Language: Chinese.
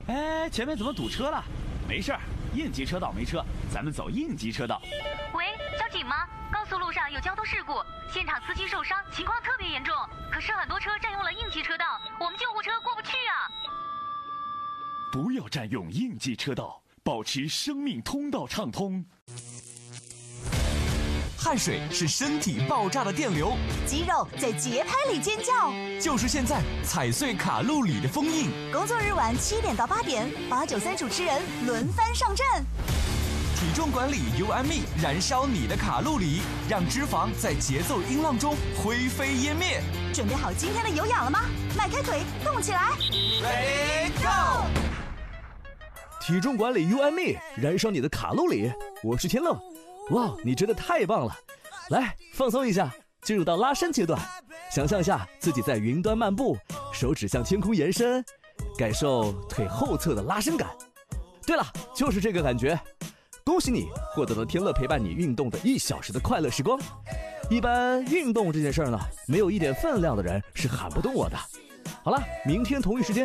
哎，前面怎么堵车了？没事儿，应急车道没车，咱们走应急车道。 喂，交警吗？高速路上有交通事故，现场司机受伤，情况特别严重。可是很多车占用了应急车道，我们救护车过不去啊！ 不要占用应急车道，保持生命通道畅通。 汗水是身体爆炸的电流， 肌肉在节拍里尖叫。 就是现在踩碎卡路里的封印。 工作日晚7点到8点，893主持人轮番上阵。 体重管理 You and Me， 燃烧你的卡路里，让脂肪在节奏音浪中灰飞烟灭。 准备好今天的有氧了吗？迈开腿，动起来 Ready Go！ 体重管理 You and Me， 燃烧你的卡路里。我是天乐。哇，你真的太棒了！来，放松一下，进入到拉伸阶段。想象一下自己在云端漫步，手指向天空延伸，感受腿后侧的拉伸感。对了，就是这个感觉。恭喜你获得了天乐陪伴你运动的1小时的快乐时光。一般运动这件事儿呢，没有一点分量的人是喊不动我的。好了，明天同一时间